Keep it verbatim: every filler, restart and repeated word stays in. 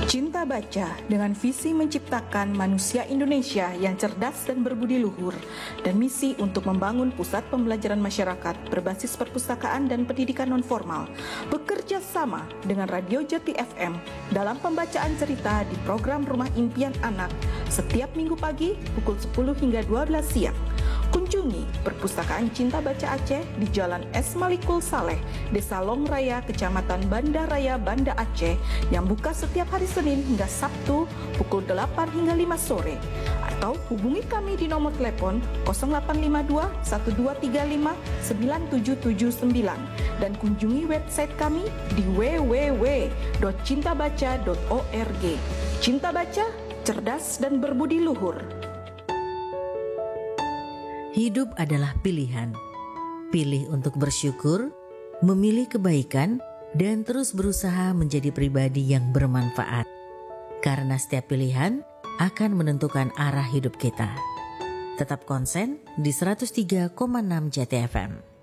Cinta Baca dengan visi menciptakan manusia Indonesia yang cerdas dan berbudi luhur dan misi untuk membangun pusat pembelajaran masyarakat berbasis perpustakaan dan pendidikan nonformal bekerja sama dengan Radio Jati F M dalam pembacaan cerita di program Rumah Impian Anak setiap minggu pagi pukul sepuluh hingga dua belas siang. Kunjungi Perpustakaan Cinta Baca Aceh di Jalan S. Malikul Saleh, Desa Long Raya, Kecamatan Banda Raya, Banda Aceh yang buka setiap hari Senin hingga Sabtu pukul delapan hingga lima sore. Atau hubungi kami di nomor telepon nol delapan lima dua satu dua tiga lima sembilan tujuh tujuh sembilan dan kunjungi website kami di w w w titik cinta baca titik org. Cinta Baca, cerdas dan berbudi luhur. Hidup adalah pilihan. Pilih untuk bersyukur, memilih kebaikan, dan terus berusaha menjadi pribadi yang bermanfaat. Karena setiap pilihan akan menentukan arah hidup kita. Tetap konsen di seratus tiga koma enam Jati F M.